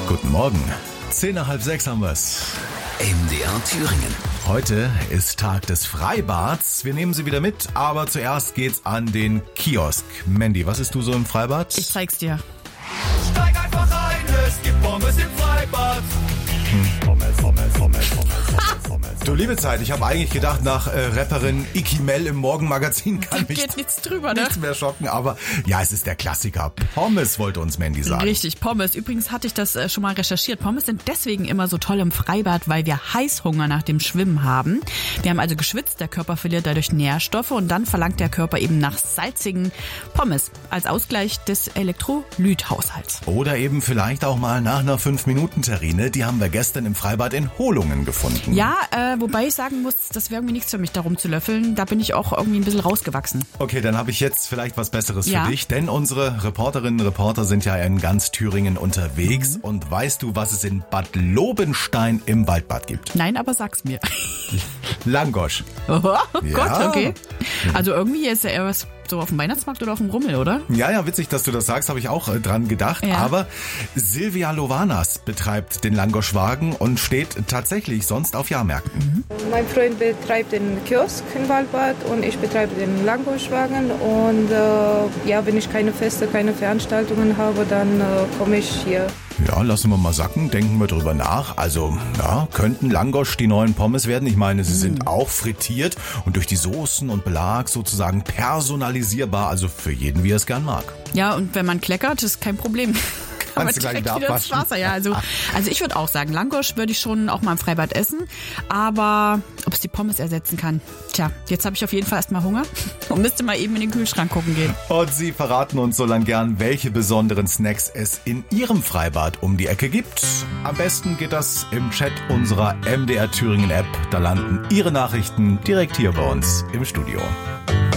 Guten Morgen. 5:10 haben wir's. MDR Thüringen. Heute ist Tag des Freibads. Wir nehmen Sie wieder mit, aber zuerst geht's an den Kiosk. Mandy, was isst du so im Freibad? Ich zeig's dir. Steig einfach ein, es gibt Pommes im Freibad. Pommes. Du liebe Zeit, ich habe eigentlich gedacht, nach Rapperin Iki Mel im Morgenmagazin kann mich Geht nichts drüber, ne? nichts mehr schocken. Aber ja, es ist der Klassiker. Pommes wollte uns Mandy sagen. Richtig, Pommes. Übrigens hatte ich das schon mal recherchiert. Pommes sind deswegen immer so toll im Freibad, weil wir Heißhunger nach dem Schwimmen haben. Wir haben also geschwitzt, der Körper verliert dadurch Nährstoffe und dann verlangt der Körper eben nach salzigen Pommes als Ausgleich des Elektrolythaushalts. Oder eben vielleicht auch mal nach einer 5-Minuten-Terrine. Die haben wir gestern im Freibad in Holungen gefunden. Ja, wobei ich sagen muss, das wäre irgendwie nichts für mich, darum zu löffeln. Da bin ich auch irgendwie ein bisschen rausgewachsen. Okay, dann habe ich jetzt vielleicht was Besseres Ja. für dich, denn unsere Reporterinnen und Reporter sind ja in ganz Thüringen unterwegs. Und weißt du, was es in Bad Lobenstein im Waldbad gibt? Nein, aber sag's mir. Langosch. Oh Gott, Ja. okay. Also irgendwie ist ja eher was so auf dem Weihnachtsmarkt oder auf dem Rummel, oder? Ja, witzig, dass du das sagst, habe ich auch dran gedacht. Ja. Aber Silvia Lovanas betreibt den Langoschwagen und steht tatsächlich sonst auf Jahrmärkten. Mein Freund betreibt den Kiosk in Waldbad und ich betreibe den Langoschwagen. Und wenn ich keine Feste, keine Veranstaltungen habe, dann komme ich hier. Ja, lassen wir mal sacken, denken wir drüber nach. Also, ja, könnten Langosch die neuen Pommes werden? Ich meine, sie sind auch frittiert und durch die Soßen und Belag sozusagen personalisierbar, also für jeden, wie er es gern mag. Ja, und wenn man kleckert, ist kein Problem. Kann man Kannst du gleich direkt wieder wieder ins abwaschen. Wasser. Ja, also ich würde auch sagen, Langosch würde ich schon auch mal im Freibad essen. Aber ob es die Pommes ersetzen kann, tja, jetzt habe ich auf jeden Fall erstmal Hunger und müsste mal eben in den Kühlschrank gucken gehen. Und Sie verraten uns so lang gern, welche besonderen Snacks es in Ihrem Freibad um die Ecke gibt. Am besten geht das im Chat unserer MDR Thüringen App. Da landen Ihre Nachrichten direkt hier bei uns im Studio.